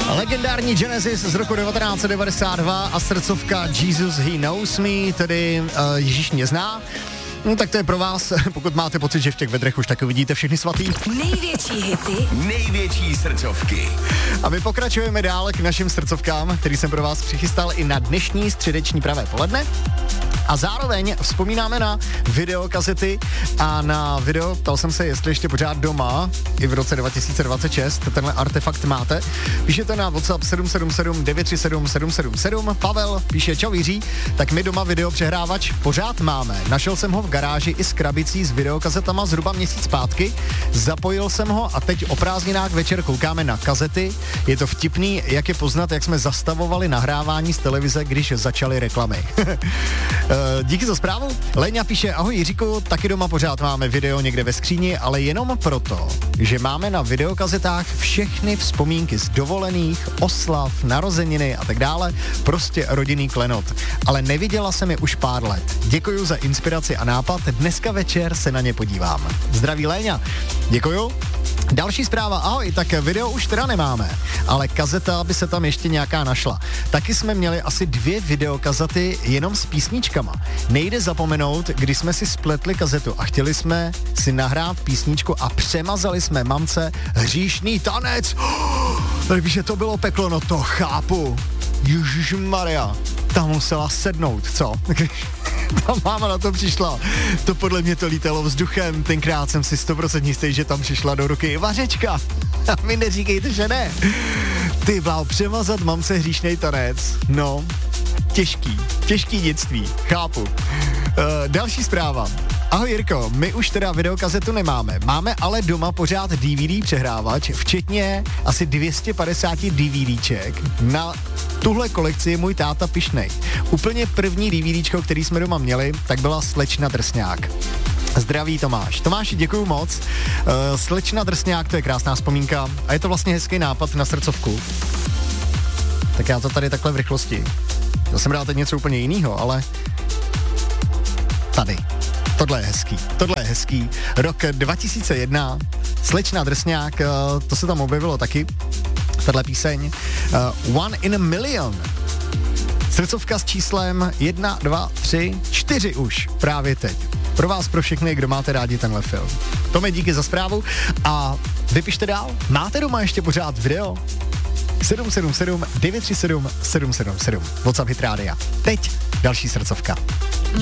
Legendární Genesis z roku 1992 a srdcovka Jesus He Knows Me, tedy Ježíš mě zná. No tak to je pro vás, pokud máte pocit, že v těch vedrech už taky vidíte všechny svatý. Největší hity, největší srdcovky. A my pokračujeme dál k našim srdcovkám, který jsem pro vás přichystal i na dnešní středeční pravé poledne. A zároveň vzpomínáme na videokazety a na video, ptal jsem se, jestli ještě pořád doma, i v roce 2026, tenhle artefakt máte. Píšete na WhatsApp 777 937 777. Pavel píše, čau Jiří, tak my doma videopřehrávač pořád máme. Našel jsem ho v garáži i s krabicí s videokazetama zhruba měsíc zpátky. Zapojil jsem ho a teď o prázdninách večer koukáme na kazety. Je to vtipný, jak je poznat, jak jsme zastavovali nahrávání z televize, když začaly reklamy. Díky za zprávu. Léňa píše, ahoj Jiříku, taky doma pořád máme video někde ve skříni, ale jenom proto, že máme na videokazetách všechny vzpomínky z dovolených, oslav, narozeniny a tak dále, prostě rodinný klenot. Ale neviděla jsem je už pár let. Děkuju za inspiraci a nápad, dneska večer se na ně podívám. Zdraví Léňa. Děkuju. Další zpráva, ahoj, tak video už teda nemáme, ale kazeta by se tam ještě nějaká našla. Taky jsme měli asi 2 videokazety jenom s písničkama. Nejde zapomenout, když jsme si spletli kazetu a chtěli jsme si nahrát písničku a přemazali jsme mamce Hříšný tanec. Takže to bylo peklo, no to chápu. Ježišmarja, tam musela sednout, co? Ta máma na to přišla. To podle mě to lítalo vzduchem. Tenkrát jsem si 100% jistý, že tam přišla do ruky vařečka. A vy neříkejte, že ne. Ty bláho, přemazat mamce hříšnej tanec. No, těžký dětství, chápu. Další zpráva. Ahoj Jirko, my už teda videokazetu nemáme. Máme ale doma pořád DVD přehrávač, včetně asi 250 DVDček. Na tuhle kolekci je můj táta pyšnej. Úplně první DVDčko, který jsme doma měli, tak byla Slečna Drsňák. Zdraví Tomáš. Tomáši, děkuju moc. Slečna Drsňák, to je krásná vzpomínka a je to vlastně hezký nápad na srdcovku. Tak já to tady takhle v rychlosti. Já jsem dal teď něco úplně jiného, ale tady. Tohle je hezký. Rok 2001, Slečna Drsňák, to se tam objevilo taky, tahle píseň. One in a Million. Srdcovka s číslem 1, 2, 3, 4 už právě teď. Pro vás, pro všechny, kdo máte rádi tenhle film. Tome, díky za zprávu a vypište dál. Máte doma ještě pořád video? 777 937 777. WhatsApp Hit Rádia. Teď další srdcovka.